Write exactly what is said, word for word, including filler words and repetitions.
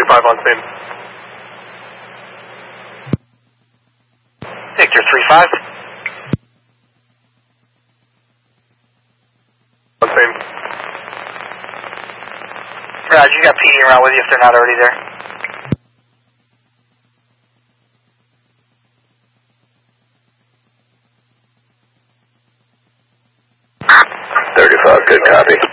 five on scene. Victor three five. On scene. Roger, you got P D around with you if they're not already there. thirty-five, good copy.